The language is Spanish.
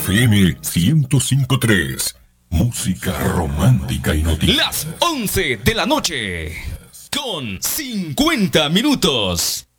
FM 105.3. Música romántica y noticias. Las 11 de la noche, con 50 minutos.